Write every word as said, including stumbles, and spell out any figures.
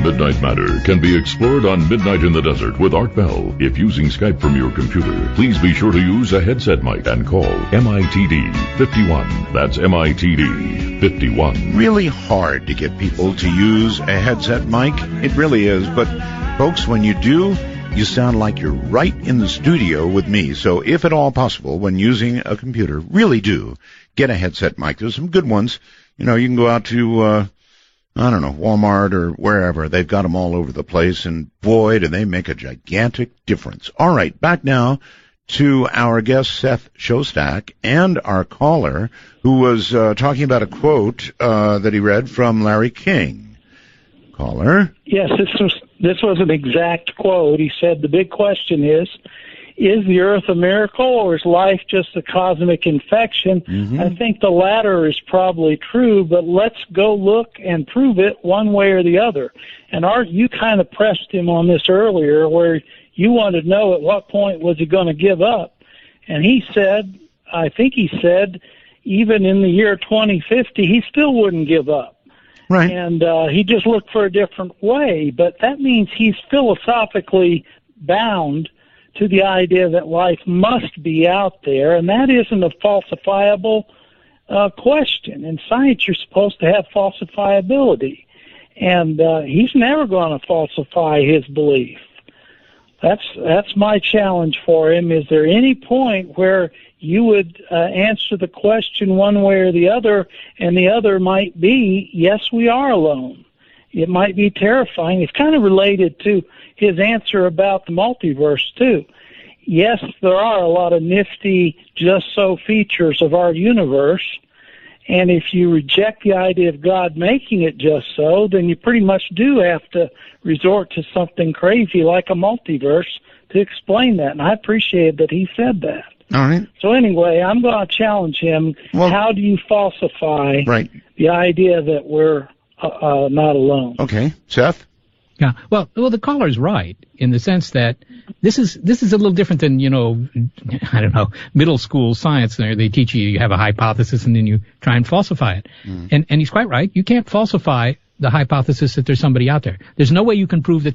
Midnight Matter can be explored on Midnight in the Desert with Art Bell. If using Skype from your computer, please be sure to use a headset mic and call M I T D fifty-one. That's M I T D fifty-one. Really hard to get people to use a headset mic. It really is. But, folks, when you do, you sound like you're right in the studio with me. So if at all possible, when using a computer, really do get a headset mic. There's some good ones. You know, you can go out to, uh, I don't know, Walmart or wherever. They've got them all over the place, and boy, do they make a gigantic difference. All right, back now to our guest, Seth Shostak, and our caller, who was uh, talking about a quote uh, that he read from Larry King. Caller? Yes, this was this was an exact quote. He said, the big question is, is the earth a miracle or is life just a cosmic infection? Mm-hmm. I think the latter is probably true, but let's go look and prove it one way or the other. And Art, you kind of pressed him on this earlier where you wanted to know at what point was he going to give up. And he said, I think he said, even in the year twenty fifty, he still wouldn't give up. Right. And uh, he just looked for a different way. But that means he's philosophically bound to the idea that life must be out there, and that isn't a falsifiable uh, question. In science, you're supposed to have falsifiability, and uh, he's never going to falsify his belief. That's that's my challenge for him. Is there any point where you would uh, answer the question one way or the other, and the other might be, yes, we are alone? It might be terrifying. It's kind of related to his answer about the multiverse, too. Yes, there are a lot of nifty just-so features of our universe, and if you reject the idea of God making it just so, then you pretty much do have to resort to something crazy like a multiverse to explain that, and I appreciate that he said that. All right. So anyway, I'm going to challenge him. Well, how do you falsify right. the idea that we're uh, uh, not alone? Okay. Seth? Yeah. Well, well, the caller's right in the sense that this is this is a little different than, you know, I don't know, middle school science. There they teach you you have a hypothesis and then you try and falsify it. Mm. And and he's quite right. You can't falsify the hypothesis that there's somebody out there. There's no way you can prove that